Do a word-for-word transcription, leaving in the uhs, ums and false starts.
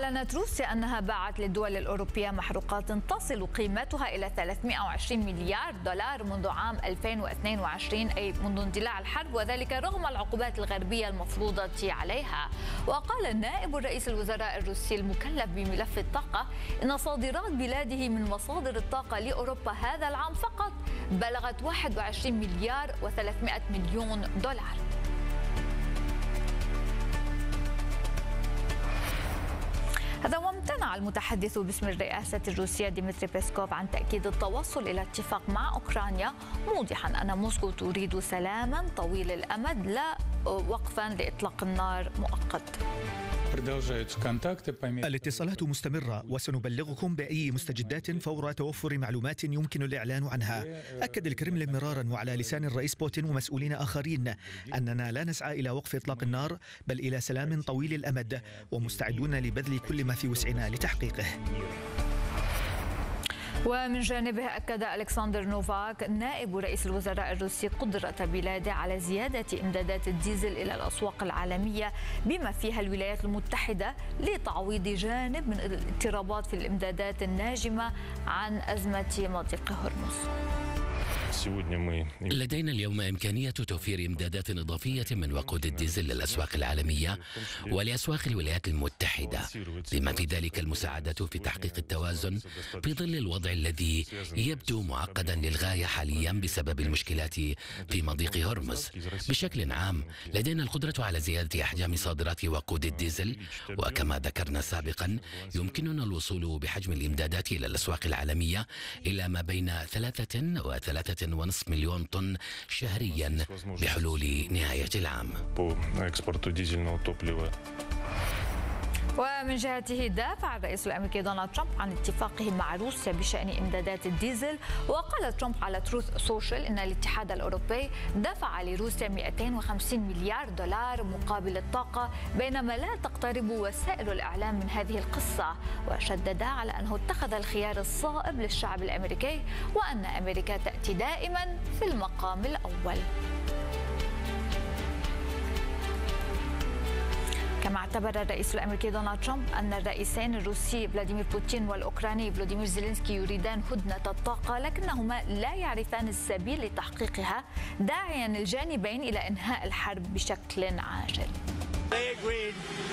أعلنت روسيا أنها باعت للدول الأوروبية محروقات تصل قيمتها إلى ثلاثمئة وعشرين مليار دولار منذ عام ألفين واثنين وعشرين، أي منذ اندلاع الحرب، وذلك رغم العقوبات الغربية المفروضة عليها. وقال نائب رئيس الوزراء الروسي المكلف بملف الطاقة إن صادرات بلاده من مصادر الطاقة لأوروبا هذا العام فقط بلغت واحد وعشرين مليار وثلاثمئة مليون دولار. هذا وامتنع المتحدث باسم الرئاسة الروسية ديمتري بيسكوف عن تأكيد التوصل إلى اتفاق مع أوكرانيا، موضحا أن موسكو تريد سلاما طويل الأمد لا وقفا لإطلاق النار مؤقت. الاتصالات مستمرة وسنبلغكم بأي مستجدات فور توفر معلومات يمكن الإعلان عنها. أكد الكرملين مرارا وعلى لسان الرئيس بوتين ومسؤولين آخرين أننا لا نسعى إلى وقف إطلاق النار بل إلى سلام طويل الأمد، ومستعدون لبذل كل ما في وسعنا لتحقيقه. ومن جانبه أكد ألكسندر نوفاك نائب رئيس الوزراء الروسي قدرة بلاده على زيادة إمدادات الديزل إلى الأسواق العالمية بما فيها الولايات المتحدة لتعويض جانب من الاضطرابات في الإمدادات الناجمة عن أزمة مضيق هرمز. لدينا اليوم إمكانية توفير إمدادات إضافية من وقود الديزل للأسواق العالمية ولأسواق الولايات المتحدة، بما في ذلك المساعدة في تحقيق التوازن في ظل الوضع الذي يبدو معقدا للغاية حاليا بسبب المشكلات في مضيق هرمز. بشكل عام لدينا القدرة على زيادة أحجام صادرات وقود الديزل، وكما ذكرنا سابقا يمكننا الوصول بحجم الإمدادات إلى الأسواق العالمية إلى ما بين ثلاثة وثلاثة ونصف مليون طن شهريا بحلول نهاية العام. ومن جهته دافع الرئيس الأمريكي دونالد ترامب عن اتفاقه مع روسيا بشأن إمدادات الديزل. وقال ترامب على تروث سوشيال إن الاتحاد الأوروبي دفع لروسيا مئتين وخمسين مليار دولار مقابل الطاقة، بينما لا تقترب وسائل الإعلام من هذه القصة. وشدد على أنه اتخذ الخيار الصائب للشعب الأمريكي وأن أمريكا تأتي دائما في المقام الأول. كما اعتبر الرئيس الأمريكي دونالد ترامب أن الرئيسين الروسي فلاديمير بوتين والأوكراني فلوديمير زيلينسكي يريدان هدنة الطاقة لكنهما لا يعرفان السبيل لتحقيقها، داعيا الجانبين إلى إنهاء الحرب بشكل عاجل.